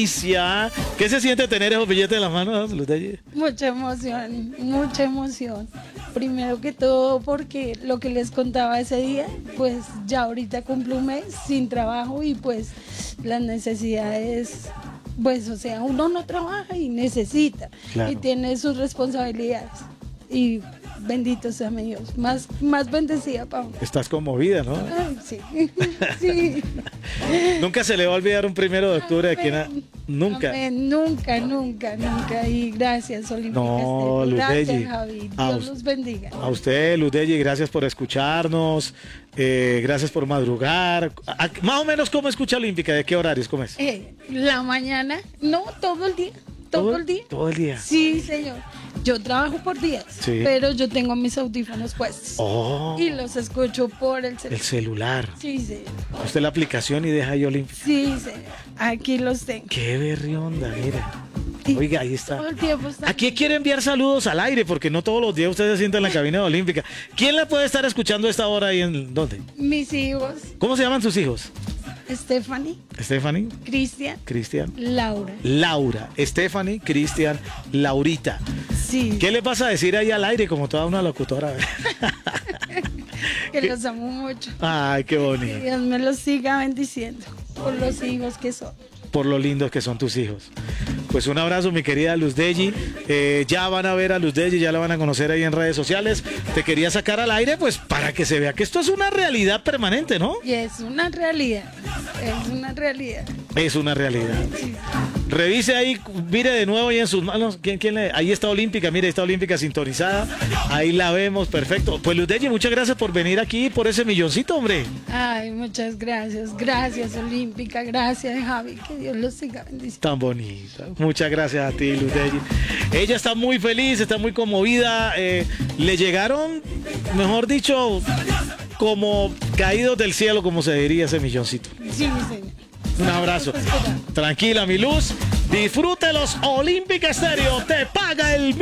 primicia. ¿Qué se siente tener esos billetes en las manos, Luz Deji? Mucha emoción, mucha emoción. Primero que todo porque lo que les contaba ese día, pues ya ahorita cumplo un mes sin trabajo y pues las necesidades, pues o sea, uno no trabaja y necesita Claro. y tiene sus responsabilidades. Y bendito sea mi Dios, más bendecida, Pablo. Estás conmovida, ¿no? Ay, sí, sí. Nunca se le va a olvidar un 1 de octubre de quien nunca. Amén. Nunca, nunca, nunca. Y gracias, Olímpica No, Estéreo. Luz Gracias, Deji. Javi. A Dios us- los bendiga. A usted, Luz Deji, gracias por escucharnos, gracias por madrugar. Más o menos, ¿cómo escucha Olímpica? ¿De qué horarios? ¿Cómo es? La mañana, no, todo el día. Todo el día. Todo el día. Sí, señor. Yo trabajo por días, Sí. pero yo tengo mis audífonos puestos. Oh, Y los escucho por el el celular. celular. Sí, señor. Usted la aplicación y deja ahí Olímpica. Sí, señor. Aquí los tengo. Qué berrionda, mire. Y Oiga, ahí está. todo el tiempo está. Aquí quiere enviar saludos al aire porque no todos los días usted se sienta en la cabina de Olímpica. ¿Quién la puede estar escuchando a esta hora ahí en dónde? Mis hijos, ¿Cómo se llaman sus hijos? Stephanie, Stephanie, Cristian, Cristian, Laura. Laura. Stephanie, Cristian, Laurita. Sí. ¿Qué le vas a decir ahí al aire como toda una locutora? Que los amo mucho. Ay, qué Que bonito. Dios me los siga bendiciendo por los hijos que son. Por lo lindos que son tus hijos. Pues un abrazo, mi querida Luz Deji. Ya van a ver a Luz Deji, ya la van a conocer ahí en redes sociales. Te quería sacar al aire, pues para que se vea que esto es una realidad permanente, ¿no? Y es una realidad. Es una realidad. Es una realidad. Sí. Revise ahí, mire de nuevo ahí en sus manos. Ahí está Olímpica, mire, está Olímpica sintonizada. Ahí la vemos, perfecto. Pues Luz Deji, muchas gracias por venir aquí, por ese milloncito, hombre. Ay, muchas gracias. Gracias, Olímpica. Gracias, Javi. Que Dios los siga bendiciendo. Tan bonita. Muchas gracias a ti, Luz Deji. Ella está muy feliz, está muy conmovida. Le llegaron, mejor dicho, como caídos del cielo, como se diría ese milloncito. Sí, señor. Un abrazo. Tranquila, mi Luz. Disfrute los Olímpica Estéreo. Te paga el